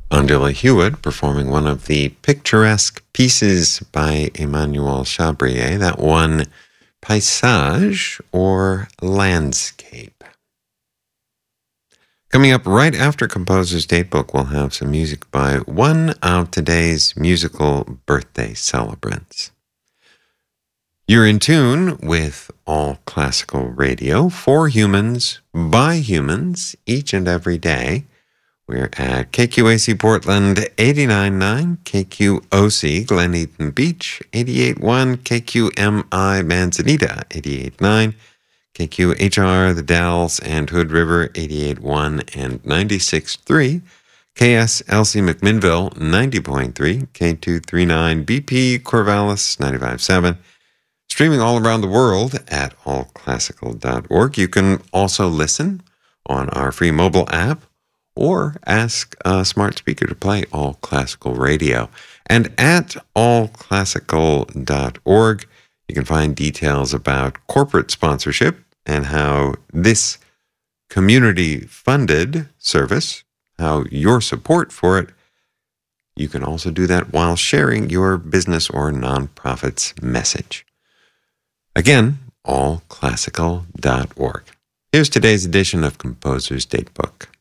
Angela Hewitt performing one of the picturesque pieces by Emmanuel Chabrier, that one, Paysage or Landscape. Coming up right after Composer's Datebook, we'll have some music by one of today's musical birthday celebrants. You're in tune with All Classical Radio, for humans, by humans, each and every day. We're at KQAC Portland 89.9, KQOC Glen Eden Beach 88.1, KQMI Manzanita 88.9, KQHR The Dalles and Hood River 88.1 and 96.3, KSLC McMinnville 90.3, K239 BP Corvallis 95.7. Streaming all around the world at allclassical.org. You can also listen on our free mobile app or ask a smart speaker to play All Classical Radio. And at allclassical.org, you can find details about corporate sponsorship and how this community-funded service, how your support for it, you can also do that while sharing your business or nonprofit's message. Again, allclassical.org. Here's today's edition of Composer's Datebook.